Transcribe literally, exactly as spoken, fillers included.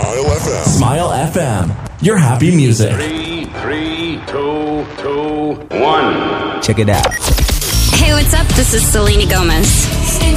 Smile F M. Smile F M. Your happy music. Three, three, two, two, one. Check it out. Hey, what's up? This is Selena Gomez.